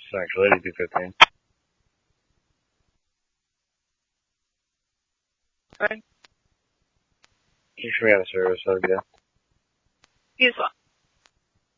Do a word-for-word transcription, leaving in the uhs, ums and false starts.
It's actually eighty-two fifteen. Right. You should be out of service, that'd be it. You as well.